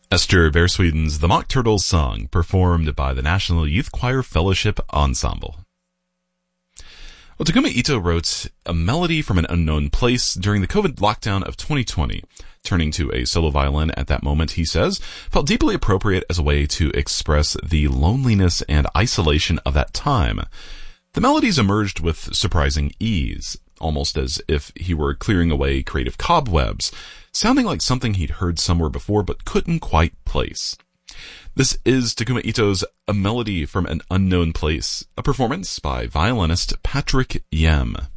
Esther Bersweden's The Mock Turtles song, performed by the National Youth Choir Fellowship Ensemble. Well, Takuma Ito wrote A Melody from an Unknown Place during the COVID lockdown of 2020. Turning to a solo violin at that moment, he says, felt deeply appropriate as a way to express the loneliness and isolation of that time. The melodies emerged with surprising ease, almost as if he were clearing away creative cobwebs, sounding like something he'd heard somewhere before but couldn't quite place. This is Takuma Ito's A Melody from an Unknown Place, a performance by violinist Patrick Yem.